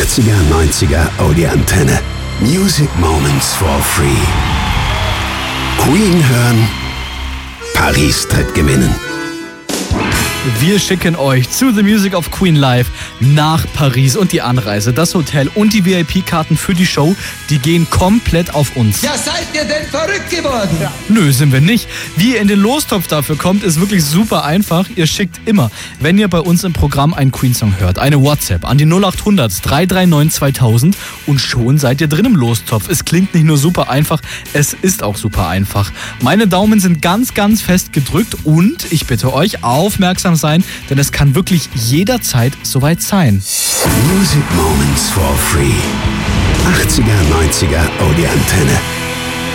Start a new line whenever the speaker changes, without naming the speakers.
80er, 90er Audi-Antenne. Music Moments for free. Queen hören, Paris-Trip gewinnen.
Wir schicken euch zu The Music of Queen Live nach Paris und die Anreise, das Hotel und die VIP-Karten für die Show, die gehen komplett auf uns.
Ja, seid ihr denn verrückt geworden?
Ja. Nö, sind wir nicht. Wie ihr in den Lostopf dafür kommt, ist wirklich super einfach. Ihr schickt immer, wenn ihr bei uns im Programm einen Queen-Song hört, eine WhatsApp an die 0800 339 2000 und schon seid ihr drin im Lostopf. Es klingt nicht nur super einfach, es ist auch super einfach. Meine Daumen sind ganz, ganz fest gedrückt und ich bitte euch, aufmerksam sein, denn es kann wirklich jederzeit soweit sein.
Music Moments for free. 80er, 90er Audi-Antenne.